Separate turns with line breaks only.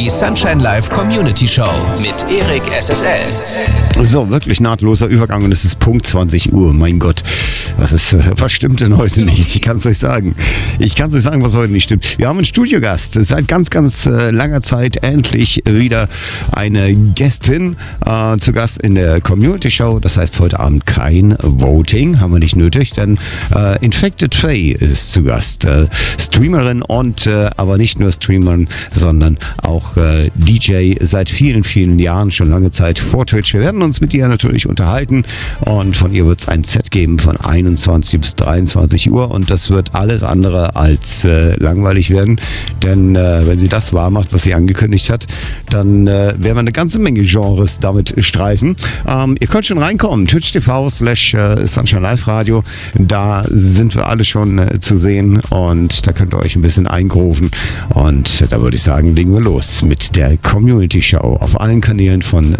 Die Sunshine Live Community Show mit Erik SSL.
So, wirklich nahtloser Übergang und es ist Punkt 20 Uhr. Mein Gott, was stimmt denn heute nicht? Ich kann es euch sagen. Was heute nicht stimmt. Wir haben einen Studiogast. Seit ganz langer Zeit endlich wieder eine Gästin zu Gast in der Community Show. Das heißt, heute Abend kein Voting. Haben wir nicht nötig, denn Infected Faye ist zu Gast. Streamerin und aber nicht nur Streamerin, sondern auch DJ seit vielen Jahren, schon lange Zeit vor Twitch. Wir werden uns mit ihr natürlich unterhalten und von ihr wird es ein Set geben von 21 bis 23 Uhr und das wird alles andere als langweilig werden, denn wenn sie das wahr macht, was sie angekündigt hat, dann werden wir eine ganze Menge Genres damit streifen. Ihr könnt schon reinkommen, twitch.tv/Sunshine Live Radio, da sind wir alle schon zu sehen und da könnt ihr euch ein bisschen eingrooven und da würde ich sagen, legen wir los mit der Community Show auf allen Kanälen von